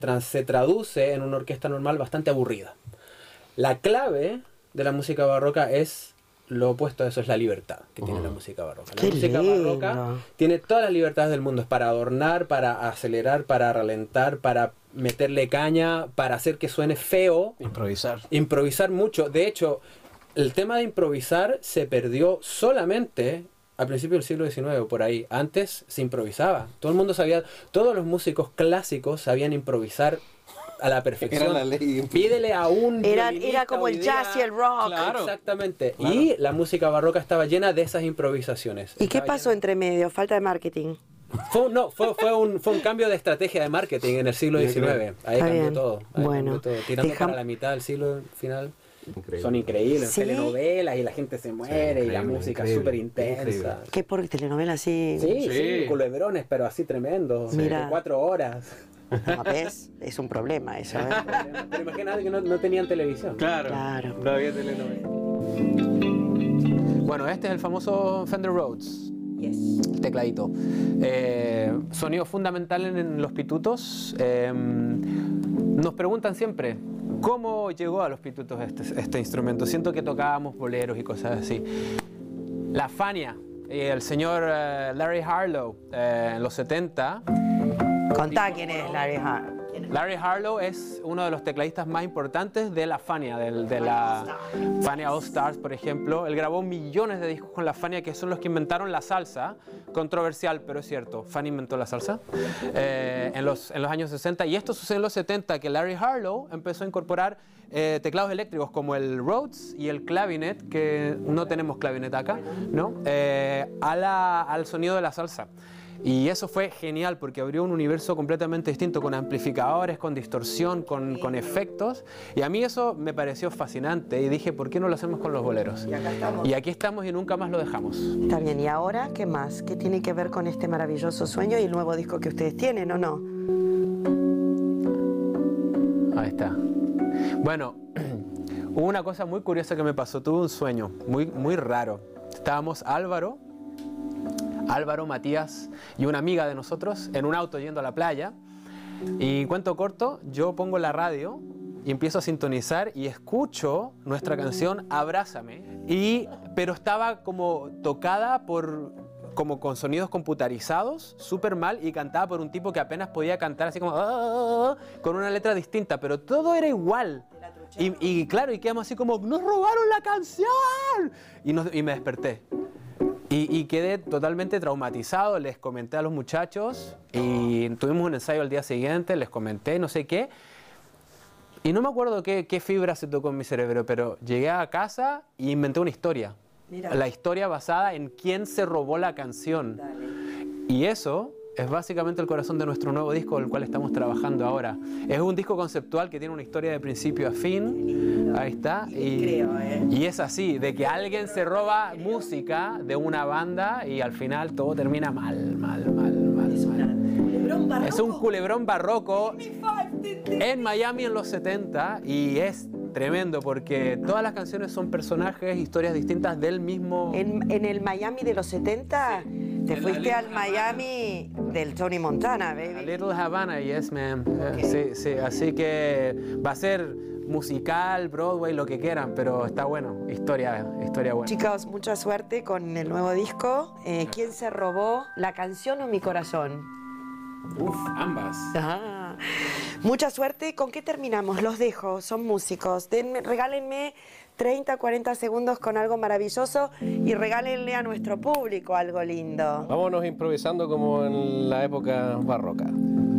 se traduce en una orquesta normal bastante aburrida. La clave de la música barroca es lo opuesto a eso, es la libertad que tiene la música barroca. La música barroca tiene todas las libertades del mundo, es para adornar, para acelerar, para ralentar, para meterle caña, para hacer que suene feo. Improvisar mucho. De hecho, el tema de improvisar se perdió solamente al principio del siglo XIX, por ahí. Antes se improvisaba. Todo el mundo sabía, todos los músicos clásicos sabían improvisar a la perfección. Era la ley. Pídele a un era como el jazz y el rock. Claro. Exactamente. Claro. Y la música barroca estaba llena de esas improvisaciones. ¿Y qué pasó entre medio? Falta de marketing. Fue un cambio de estrategia de marketing en el siglo XIX. Ahí cambió todo. Bueno, cambió todo. Tirando para la mitad del siglo final. Increíble. Son increíbles, ¿sí? Telenovelas y la gente se muere, y la música súper intensa. ¿Qué por telenovelas así? Sí, culebrones, pero así tremendos, de 4 horas. ¿Ves? Es un problema eso, ¿eh? Pero imagínate que no tenían televisión. Claro. No había telenovela. Bueno, este es el famoso Fender Rhodes. El tecladito. Sonido fundamental en los pitutos. Nos preguntan siempre, ¿cómo llegó a los pitutos este instrumento? Siento que tocábamos boleros y cosas así. La Fania, el señor Larry Harlow, en los 70. Contá quién es Larry Harlow. Larry Harlow es uno de los tecladistas más importantes de la Fania, de la Fania All Stars, por ejemplo. Él grabó millones de discos con la Fania, que son los que inventaron la salsa. Controversial, pero es cierto. Fania inventó la salsa en los años 60. Y esto sucede en los 70, que Larry Harlow empezó a incorporar teclados eléctricos como el Rhodes y el clavinet, que no tenemos clavinet acá, ¿no? Al sonido de la salsa. Y eso fue genial porque abrió un universo completamente distinto, con amplificadores, con distorsión, con efectos. Y a mí eso me pareció fascinante y dije, ¿por qué no lo hacemos con los boleros? Y acá estamos. Y aquí estamos y nunca más lo dejamos. Está bien, ¿y ahora qué más? ¿Qué tiene que ver con este maravilloso sueño y el nuevo disco que ustedes tienen o no? Ahí está. Bueno, hubo una cosa muy curiosa que me pasó. Tuve un sueño muy raro. Estábamos Álvaro, Matías y una amiga de nosotros en un auto yendo a la playa, y cuento corto, yo pongo la radio y empiezo a sintonizar y escucho nuestra canción Abrázame, pero estaba como tocada como con sonidos computarizados, súper mal, y cantada por un tipo que apenas podía cantar así como con una letra distinta, pero todo era igual. Y claro, y quedamos así como, ¡nos robaron la canción! Y me desperté. Y quedé totalmente traumatizado. Les comenté a los muchachos y tuvimos un ensayo al día siguiente, les comenté no sé qué. Y no me acuerdo qué fibra se tocó en mi cerebro, pero llegué a casa e inventé una historia. Mira. La historia basada en quién se robó la canción. Dale. Y eso es básicamente el corazón de nuestro nuevo disco, el cual estamos trabajando ahora. Es un disco conceptual que tiene una historia de principio a fin. Ahí está. Y es así, de que alguien se roba música de una banda y al final todo termina mal. Es un culebrón barroco en Miami en los 70 y es tremendo porque todas las canciones son personajes, historias distintas del mismo... En el Miami de los 70, sí. Te fuiste al Miami del Tony Montana, baby. A Little Havana, yes, man. Okay. Sí, así que va a ser musical, Broadway, lo que quieran, pero está bueno, historia buena. Chicos, mucha suerte con el nuevo disco. ¿Quién se robó la canción o mi corazón? Uf, ambas. Ah, mucha suerte. ¿Con qué terminamos? Los dejo, son músicos. Regálenme 30, 40 segundos con algo maravilloso y regálenle a nuestro público algo lindo. Vámonos improvisando como en la época barroca.